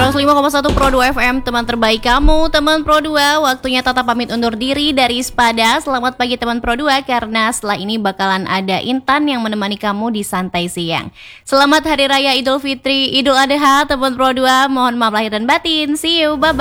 105,1 Pro 2 FM, teman terbaik kamu, teman Pro 2. Waktunya Tata pamit undur diri dari Spada. Selamat pagi teman Pro 2, karena setelah ini bakalan ada Intan yang menemani kamu di Santai Siang. Selamat Hari Raya Idul Fitri, Idul Adha teman Pro 2. Mohon maaf lahir dan batin. See you, bye-bye.